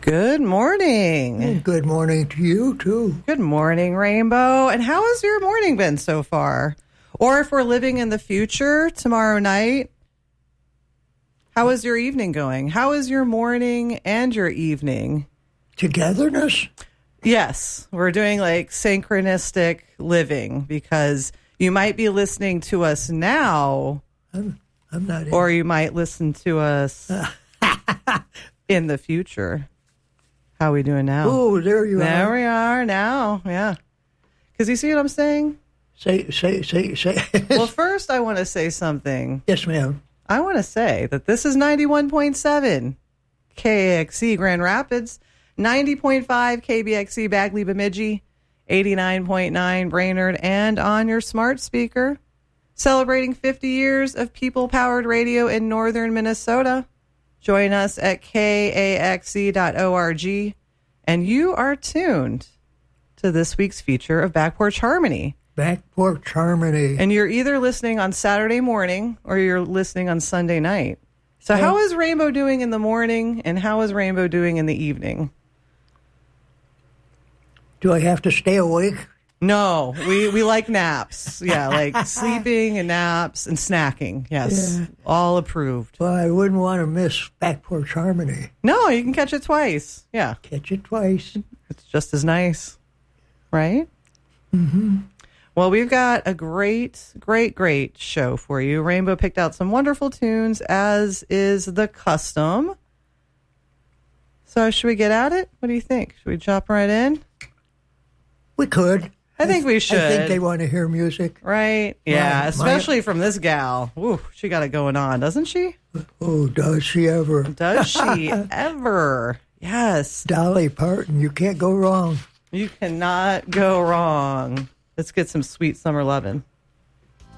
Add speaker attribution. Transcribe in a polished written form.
Speaker 1: Good morning.
Speaker 2: And good morning to you, too.
Speaker 1: Good morning, Rainbow. And how has your morning been so far? Or if we're living in the future, tomorrow night, how is your evening going? How is your morning and your evening?
Speaker 2: Togetherness?
Speaker 1: Yes, we're doing like synchronistic living because you might be listening to us now.
Speaker 2: I'm not.
Speaker 1: Or you might listen to us in the future. How are we doing now?
Speaker 2: Oh, there you are.
Speaker 1: There we are now. Yeah. Because you see what I'm saying?
Speaker 2: Say.
Speaker 1: Well, first I want to say something.
Speaker 2: Yes, ma'am.
Speaker 1: I want to say that this is 91.7 KXC Grand Rapids, 90.5 KBXC Bagley Bemidji, 89.9 Brainerd, and on your smart speaker. Celebrating 50 years of people-powered radio in northern Minnesota. Join us at kaxc.org, and you are tuned to this week's feature of Back Porch Harmony.
Speaker 2: Back Porch Harmony.
Speaker 1: And you're either listening on Saturday morning or you're listening on Sunday night. So how is Rainbow doing in the morning, and how is Rainbow doing in the evening?
Speaker 2: Do I have to stay awake?
Speaker 1: No, we like naps. Yeah, like sleeping and naps and snacking. Yes, all approved.
Speaker 2: Well, I wouldn't want to miss Back Porch Harmony.
Speaker 1: No, you can catch it twice. Yeah.
Speaker 2: Catch it twice.
Speaker 1: It's just as nice, right?
Speaker 2: Mm-hmm.
Speaker 1: Well, we've got a great show for you. Rainbow picked out some wonderful tunes, as is the custom. So should we get at it? What do you think? Should we jump right in?
Speaker 2: We could.
Speaker 1: I think we should.
Speaker 2: I think they want to hear music.
Speaker 1: Right? Yeah, especially from this gal. Ooh, she got it going on, doesn't she?
Speaker 2: Oh, does she ever?
Speaker 1: Does she ever? Yes.
Speaker 2: Dolly Parton, you can't go wrong.
Speaker 1: You cannot go wrong. Let's get some sweet summer lovin'.